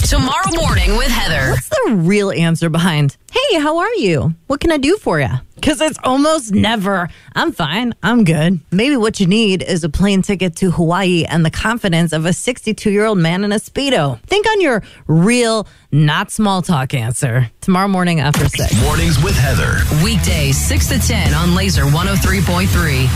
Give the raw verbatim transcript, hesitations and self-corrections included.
Tomorrow morning with Heather. What's the real answer behind, hey, how are you? What can I do for you? Because it's almost never, I'm fine, I'm good. Maybe what you need is a plane ticket to Hawaii and the confidence of a sixty-two-year-old man in a Speedo. Think on your real, not small talk answer. Tomorrow morning after six. Mornings with Heather. Weekdays six to ten on Laser one oh three point three.